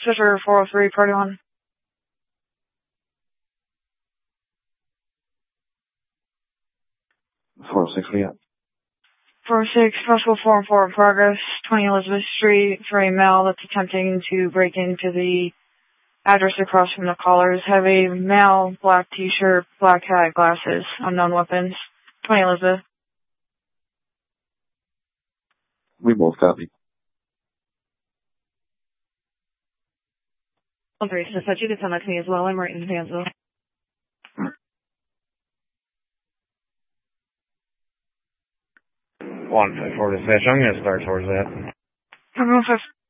Switcher 403, party 1. 406, what do you got? 406, possible 4 and 4 in progress, 20 Elizabeth Street, for a male that's attempting to break into the address across from the callers. Have a male, black t-shirt, black hat, glasses, unknown weapons. 20 Elizabeth. We both copy. Operation Dispatch, you can send that to me as well. I'm right in Hansville. 154 dispatch, I'm going to start towards that. I'm going 5